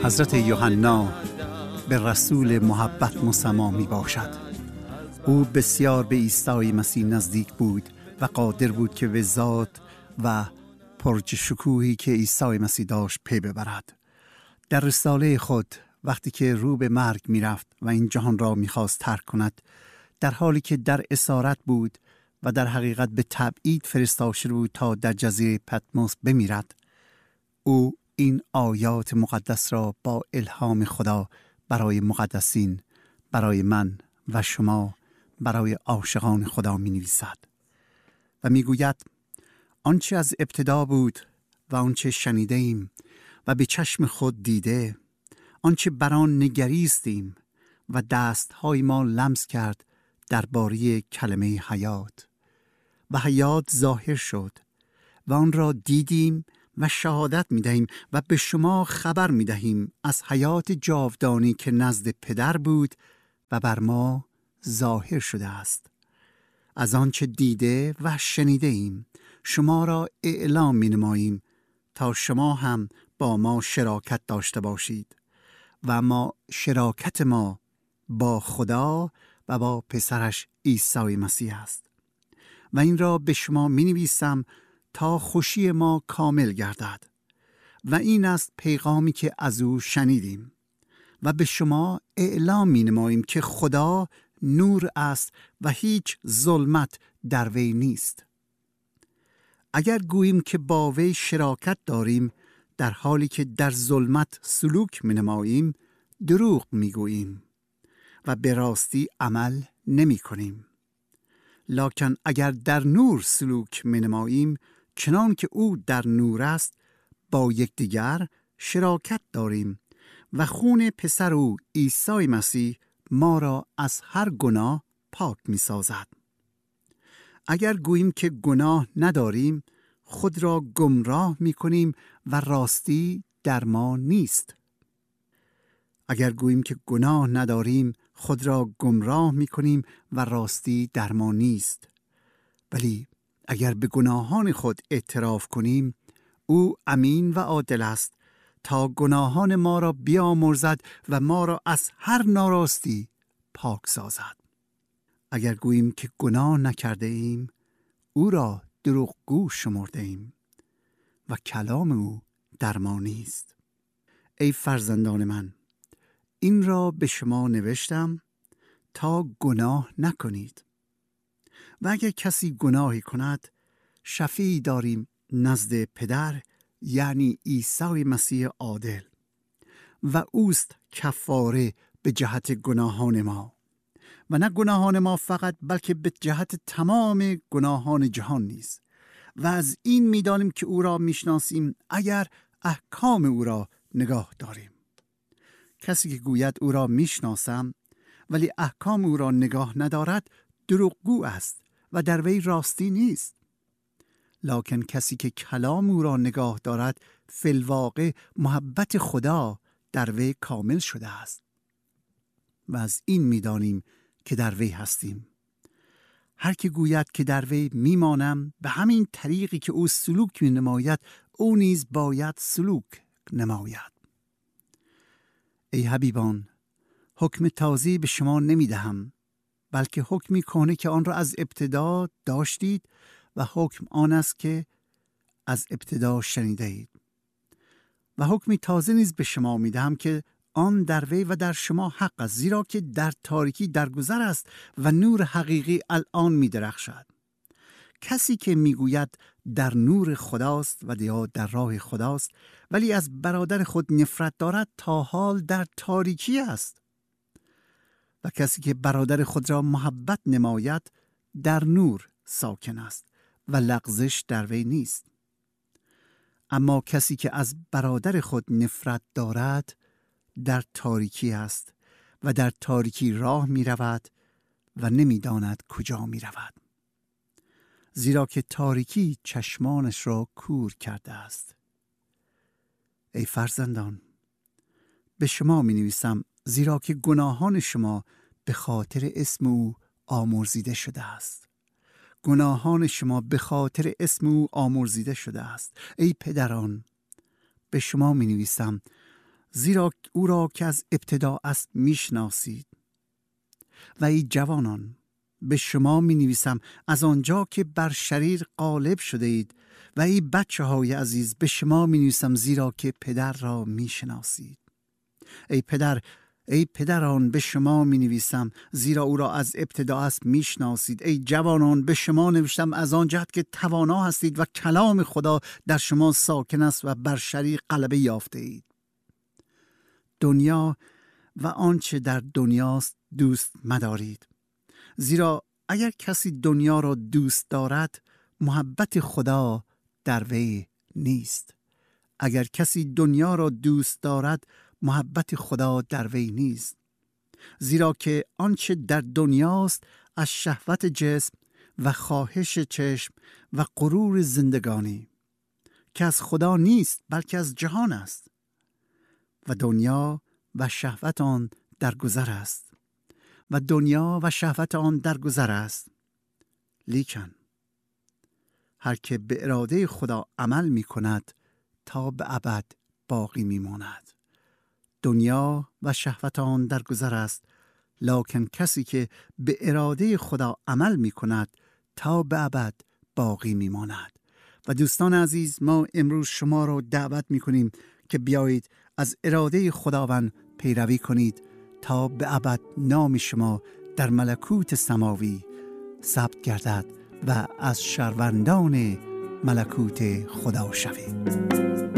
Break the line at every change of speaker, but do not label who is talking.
حضرت یوحنا به رسول محبت مسما می باشد. او بسیار به عیسی مسیح نزدیک بود و قادر بود که به ذات و پرج شکوهی که عیسی مسیح داشت پی ببرد. در رساله خود وقتی که رو به مرگ می رفت و این جهان را می خواست ترک کند، در حالی که در اسارت بود و در حقیقت به تبعید فرستاده شده بود تا در جزیره پتموس بمیرد، او این آیات مقدس را با الهام خدا برای مقدسین، برای من و شما، برای عاشقان خدا می نویسد و می گوید آنچه از ابتدا بود و آنچه شنیده ایم و به چشم خود دیده، آنچه بر آن نگریستیم و دستهای ما لمس کرد درباره کلمه حیات، و حیات ظاهر شد و آن را دیدیم و شهادت می دهیم و به شما خبر می دهیم از حیات جاودانی که نزد پدر بود و بر ما ظاهر شده است. از آنچه دیده و شنیده ایم شما را اعلام می نماییم تا شما هم با ما شراکت داشته باشید و شراکت ما با خدا و با پسرش عیسی مسیح است. و این را به شما می نویسم تا خوشی ما کامل گردد. و این است پیغامی که از او شنیدیم و به شما اعلام می نماییم که خدا نور است و هیچ ظلمت در وی نیست. اگر گوییم که با وی شراکت داریم در حالی که در ظلمت سلوک می نماییم، دروغ می گوییم و به راستی عمل نمی کنیم. لکن اگر در نور سلوک می نماییم چنان که او در نور است، با یکدیگر شراکت داریم و خون پسر او عیسی مسیح ما را از هر گناه پاک می سازد. اگر گوییم که گناه نداریم خود را گمراه می کنیم و راستی در ما نیست. اگر گوییم که گناه نداریم خود را گمراه می کنیم و راستی در ما نیست. ولی اگر به گناهان خود اعتراف کنیم او امین و عادل است تا گناهان ما را بیامرزد و ما را از هر ناراستی پاک سازد. اگر گوییم که گناه نکرده ایم او را دروغگو شمرده ایم و کلام او در ما نیست. ای فرزندان من، این را به شما نوشتم تا گناه نکنید. و اگر کسی گناهی کند شفیعی داریم نزد پدر، یعنی عیسی مسیح عادل، و اوست کفاره به جهت گناهان ما، و نه گناهان ما فقط بلکه به جهت تمام گناهان جهان نیز. و از این می‌دانیم که او را میشناسیم اگر احکام او را نگاه داریم. کسی که گوید او را میشناسم ولی احکام او را نگاه ندارد دروغگو است و در وی راستی نیست. لکن کسی که کلام او را نگاه دارد فی الواقع محبت خدا در وی کامل شده است. و از این می‌دانیم که در وی هستیم. هر که گوید که در وی میمانم، به همین طریقی که او سلوک می‌نماید او نیز باید سلوک نماید. ای حبیبان، حکم تازه‌ای به شما نمی‌دهم، بلکه حکمی کهنه که آن را از ابتدا داشتید و حکم آن است که از ابتدا شنیده اید. و حکمی تازه نیز به شما می‌دهم که آن در وی و در شما حق است، زیرا که در تاریکی درگذر است و نور حقیقی الان می‌درخشد. کسی که میگوید در نور خداست و یا در راه خداست ولی از برادر خود نفرت دارد تا حال در تاریکی است. و کسی که برادر خود را محبت نماید در نور ساکن است و لغزش در وی نیست. اما کسی که از برادر خود نفرت دارد در تاریکی است و در تاریکی راه می رود و نمی داند کجا می رود. زیرا که تاریکی چشمانش را کور کرده است. ای فرزندان، به شما می نویسم زیرا که گناهان شما به خاطر اسم او آمرزیده شده است. گناهان شما به خاطر اسم او آمرزیده شده است. ای پدران، به شما می نویسم زیرا او را که از ابتدا است میشناسید. و ای جوانان، به شما می نویسم از آنجا که بر شریر غالب شده اید. و ای بچه های عزیز، به شما می نویسم زیرا که پدر را می شناسید. ای پدران، به شما می نویسم زیرا او را از ابتدا است می شناسید. ای جوانان، به شما نوشتم از آن جهت که توانا هستید و کلام خدا در شما ساکن است و بر شریر غلبه یافته اید. دنیا و آنچه در دنیاست دوست مدارید، زیرا اگر کسی دنیا را دوست دارد محبت خدا در وی نیست. اگر کسی دنیا را دوست دارد محبت خدا در وی نیست. زیرا که آنچه در دنیاست از شهوت جسم و خواهش چشم و غرور زندگانی که از خدا نیست بلکه از جهان است. و دنیا و شهوت آن درگذر است. و دنیا و شهوت آن درگذر است. لیکن هر که به اراده خدا عمل می کند تا به ابد باقی می ماند. دنیا و شهوت آن درگذر است، لکن کسی که به اراده خدا عمل می کند تا به ابد باقی می ماند. و دوستان عزیز، ما امروز شما را دعوت می کنیم که بیایید از اراده خداوند پیروی کنید تا به ابد نام شما در ملکوت سماوی ثبت گردد و از شهروندان ملکوت خدا شوید.